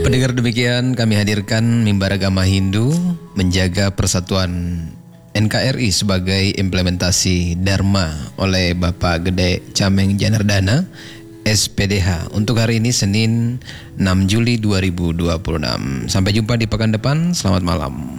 Pendengar, demikian kami hadirkan Mimbar Agama Hindu menjaga persatuan NKRI sebagai implementasi Dharma oleh Bapak Gede Cameng Janardana SPDH untuk hari ini Senin 6 Juli 2026. Sampai jumpa di pekan depan. Selamat malam.